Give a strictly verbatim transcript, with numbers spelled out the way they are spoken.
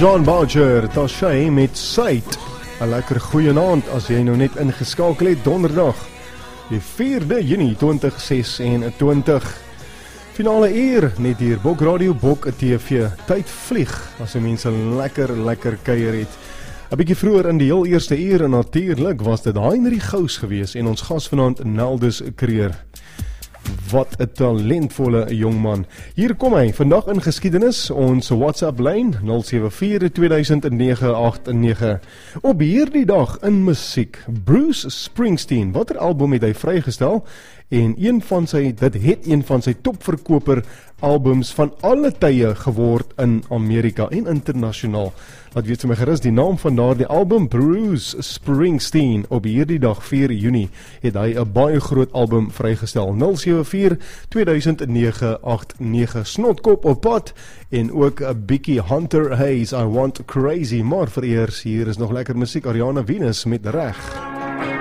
John Boucher, Tashay met Suid. 'n Lekker goeienaand as jy nou net ingeskakel het, donderdag, die vierde Junie twintig ses-en-twintig. Finale uur, net hier, Bok Radio, Bok T V. Tyd vlieg, as die mense lekker, lekker kuier het. 'n Bietjie vroeër in die heel eerste uur, en natuurlijk was dit Heinrich Gous gewees, en ons gas vanaand Neldus Kreer. Wat 'n talentvolle jongman. Hier kom hy, vandag in geskiedenis, ons WhatsApp-lyn nul sewe vier twee duisend nege agt nege. Op hierdie dag in musiek, Bruce Springsteen, watter album het hy vrygestel? En een van sy, dit het een van sy topverkoper albums van alle tye geword in Amerika en internasionaal. Laat weet vir my gerus die naam van daardie album, Bruce Springsteen. Op hierdie dag vier Junie het hy 'n baie groot album vrygestel. nul sewe vier twee duisend nege agt nege. Snotkop op pad en ook 'n bietjie Hunter Hayes, I Want Crazy. Maar vereers, hier is nog lekker musiek, Ariana Venus met Reg.